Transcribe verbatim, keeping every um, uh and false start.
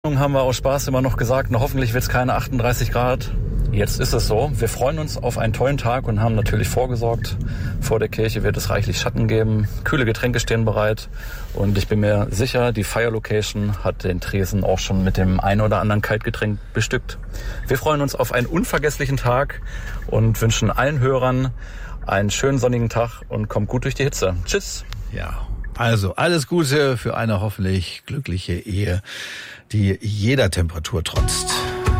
Haben wir aus Spaß immer noch gesagt, na, hoffentlich wird es keine achtunddreißig Grad. Jetzt ist es so. Wir freuen uns auf einen tollen Tag und haben natürlich vorgesorgt. Vor der Kirche wird es reichlich Schatten geben. Kühle Getränke stehen bereit. Und ich bin mir sicher, die Fire Location hat den Tresen auch schon mit dem einen oder anderen Kaltgetränk bestückt. Wir freuen uns auf einen unvergesslichen Tag und wünschen allen Hörern einen schönen sonnigen Tag und kommt gut durch die Hitze. Tschüss. Ja, also alles Gute für eine hoffentlich glückliche Ehe, die jeder Temperatur trotzt.